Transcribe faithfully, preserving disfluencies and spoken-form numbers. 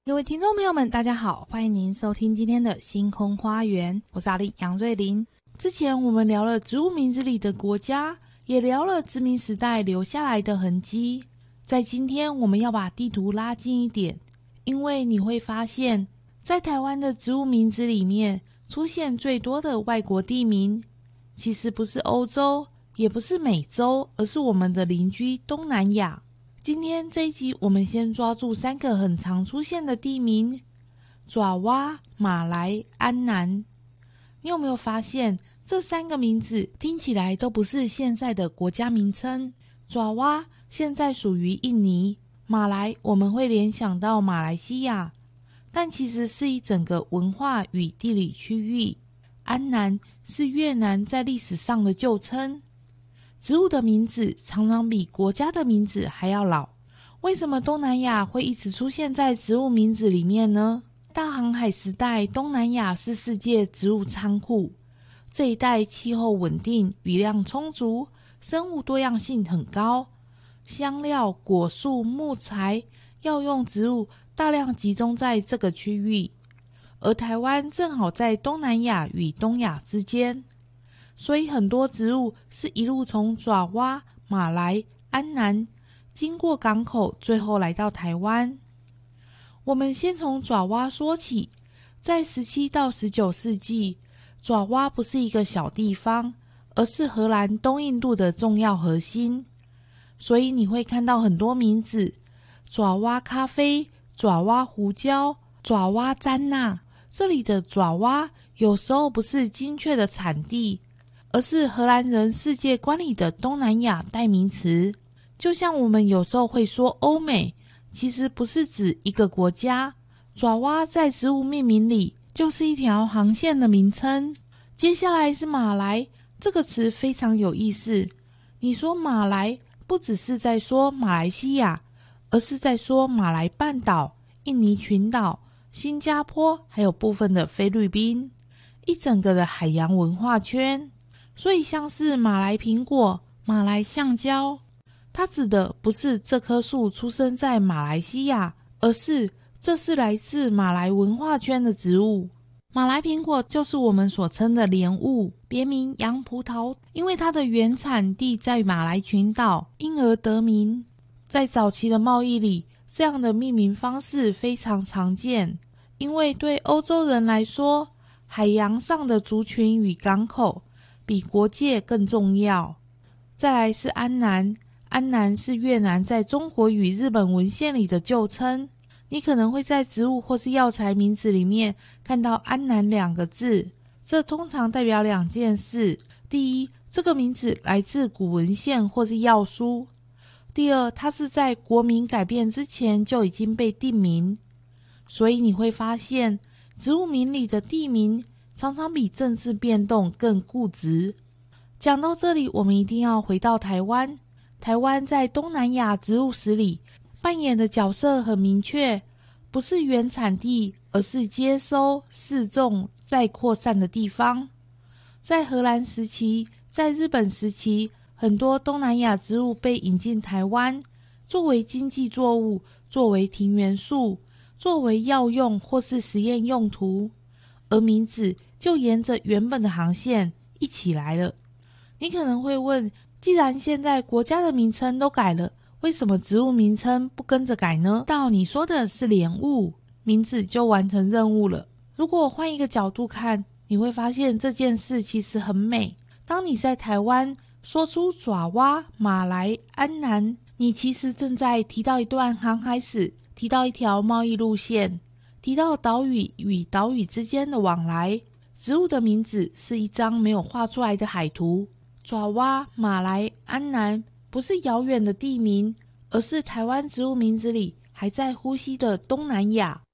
各位听众朋友们，大家好，欢迎您收听今天的星空花园，我是阿丽杨瑞玲。之前我们聊了植物名字里的国家，也聊了殖民时代留下来的痕迹。在今天我们要把地图拉近一点，因为你会发现在台湾的植物名字里面出现最多的外国地名，其实不是欧洲，也不是美洲，而是我们的邻居东南亚。今天这一集我们先抓住三个很常出现的地名：爪哇、马来、安南。你有没有发现这三个名字听起来都不是现在的国家名称？爪哇现在属于印尼，马来我们会联想到马来西亚，但其实是一整个文化与地理区域。安南是越南在历史上的旧称。植物的名字常常比国家的名字还要老，为什么东南亚会一直出现在植物名字里面呢？大航海时代，东南亚是世界植物仓库，这一带气候稳定，雨量充足，生物多样性很高，香料、果树、木材、药用植物大量集中在这个区域，而台湾正好在东南亚与东亚之间，所以很多植物是一路从爪哇、马来、安南经过港口，最后来到台湾。我们先从爪哇说起，在十七到十九世纪，爪哇不是一个小地方，而是荷兰东印度的重要核心，所以你会看到很多名字：爪哇咖啡、爪哇胡椒、爪哇詹娜。这里的爪哇有时候不是精确的产地，而是荷兰人世界观里的东南亚代名词。就像我们有时候会说欧美，其实不是指一个国家，爪哇在植物命名里就是一条航线的名称。接下来是马来，这个词非常有意思。你说马来，不只是在说马来西亚，而是在说马来半岛、印尼群岛、新加坡，还有部分的菲律宾，一整个的海洋文化圈。所以像是马来苹果、马来橡胶，它指的不是这棵树出生在马来西亚，而是这是来自马来文化圈的植物。马来苹果就是我们所称的莲雾，别名洋葡萄，因为它的原产地在马来群岛，因而得名。在早期的贸易里，这样的命名方式非常常见，因为对欧洲人来说，海洋上的族群与港口比国界更重要。再来是安南，安南是越南在中国与日本文献里的旧称，你可能会在植物或是药材名字里面看到安南两个字，这通常代表两件事：第一，这个名字来自古文献或是药书；第二，它是在国名改变之前就已经被定名。所以你会发现，植物名里的地名常常比政治变动更固执。讲到这里，我们一定要回到台湾。台湾在东南亚植物史里扮演的角色很明确，不是原产地，而是接收、试种、再扩散的地方。在荷兰时期，在日本时期，很多东南亚植物被引进台湾，作为经济作物，作为庭园树，作为药用或是实验用途，而名字就沿着原本的航线一起来了。你可能会问，既然现在国家的名称都改了，为什么植物名称不跟着改呢？到你说的是莲雾，名字就完成任务了。如果我换一个角度看，你会发现这件事其实很美。当你在台湾说出爪哇、马来、安南，你其实正在提到一段航海史，提到一条贸易路线，提到岛屿与岛屿之间的往来。植物的名字是一张没有画出来的海图。爪哇、马来、安南不是遥远的地名，而是台湾植物名字里还在呼吸的东南亚。